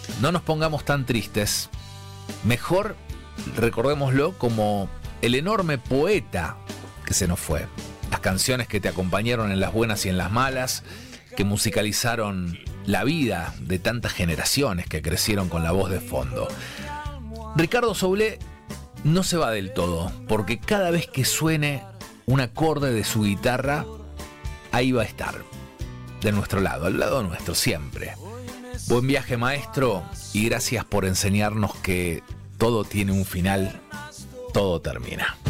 no nos pongamos tan tristes. Mejor recordémoslo como el enorme poeta que se nos fue. Las canciones que te acompañaron en las buenas y en las malas, que musicalizaron la vida de tantas generaciones que crecieron con la voz de fondo. Ricardo Soule no se va del todo, porque cada vez que suene un acorde de su guitarra, ahí va a estar, de nuestro lado, al lado nuestro siempre. Buen viaje, maestro, y gracias por enseñarnos que todo tiene un final, todo termina.